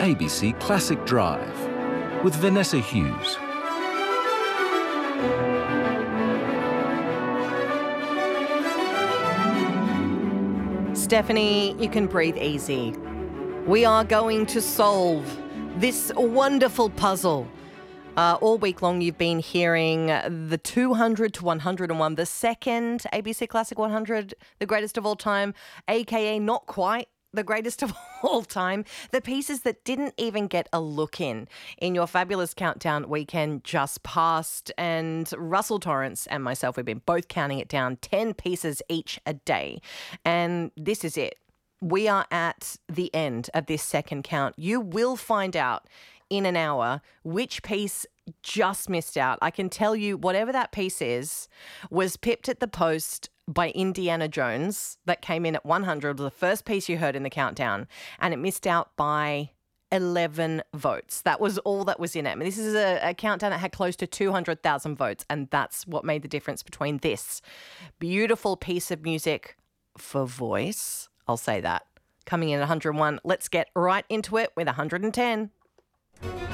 ABC Classic Drive with Vanessa Hughes. Stephanie, you can breathe easy. We are going to solve this wonderful puzzle. All week long, you've been hearing the 200 to 101, the second ABC Classic 100, the greatest of all time, aka not quite the greatest of all time, the pieces that didn't even get a look in your fabulous countdown weekend just passed. And Russell Torrance and myself, we've been both counting it down, 10 pieces each a day. And this is it. We are at the end of this second count. You will find out in an hour which piece just missed out. I can tell you whatever that piece is was pipped at the post by Indiana Jones that came in at 100, was the first piece you heard in the countdown, and it missed out by 11 votes. That was all that was in it. I mean, this is a countdown that had close to 200,000 votes, and that's what made the difference between this beautiful piece of music for voice, I'll say that, coming in at 101. Let's get right into it with 110.